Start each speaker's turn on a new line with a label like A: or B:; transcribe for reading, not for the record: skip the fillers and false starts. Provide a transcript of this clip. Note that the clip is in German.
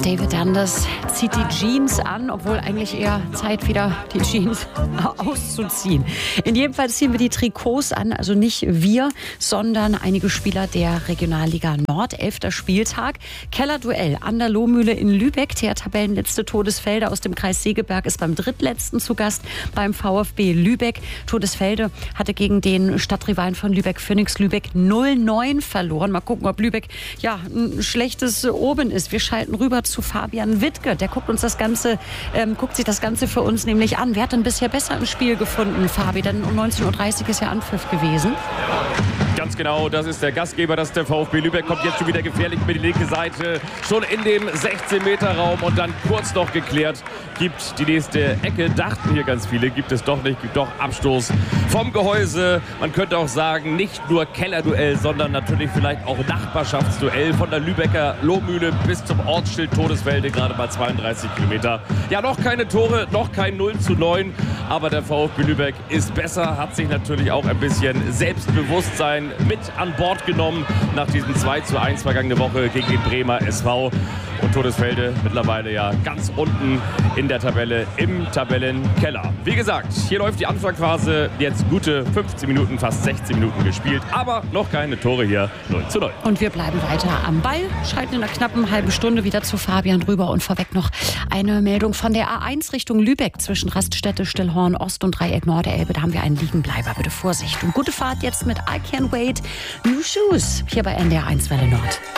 A: David Anders zieht die Jeans an, obwohl eigentlich eher Zeit, wieder die Jeans auszuziehen. In jedem Fall ziehen wir die Trikots an, also nicht wir, sondern einige Spieler der Regionalliga Nord. 11. Spieltag. Kellerduell an der Lohmühle in Lübeck. Der Tabellenletzte Todesfelde aus dem Kreis Segeberg ist beim drittletzten zu Gast beim VfB Lübeck. Todesfelde hatte gegen den Stadtrivalen von Lübeck, Phoenix Lübeck, 0-9 verloren. Mal gucken, ob Lübeck ein schlechtes Oben ist. Wir schalten rüber zu Fabian Wittke. Der guckt sich das Ganze für uns nämlich an. Wer hat denn bisher besser im Spiel gefunden, Fabi? Denn um 19.30 Uhr ist ja Anpfiff gewesen.
B: Ganz genau, das ist der Gastgeber, das ist der VfB Lübeck. Kommt jetzt schon wieder gefährlich mit die linke Seite. Schon in dem 16-Meter-Raum und dann kurz noch geklärt. Gibt die nächste Ecke, dachten hier ganz viele, gibt es doch nicht, gibt doch Abstoß vom Gehäuse. Man könnte auch sagen, nicht nur Kellerduell, sondern natürlich vielleicht auch Nachbarschaftsduell von der Lübecker Lohmühle bis zum Ortsschild Todesfelde, gerade mal 32 Kilometer. Ja, noch keine Tore, noch kein 0-9, aber der VfB Lübeck ist besser, hat sich natürlich auch ein bisschen Selbstbewusstsein mit an Bord genommen nach diesem 2-1 vergangene Woche gegen den Bremer SV. Und Todesfelde mittlerweile ja ganz unten in der Tabelle, im Tabellenkeller. Wie gesagt, hier läuft die Anfangsphase, jetzt gute 15 Minuten, fast 16 Minuten gespielt, aber noch keine Tore hier, 0-0.
A: Und wir bleiben weiter am Ball, schalten in einer knappen halben Stunde wieder zu Fabian rüber und vorweg noch eine Meldung von der A1 Richtung Lübeck zwischen Raststätte Stillhorn Ost und Dreieck Norderelbe. Da haben wir einen Liegenbleiber, bitte Vorsicht. Und gute Fahrt jetzt mit I Can't Wait, New Shoes hier bei NDR 1 Welle Nord.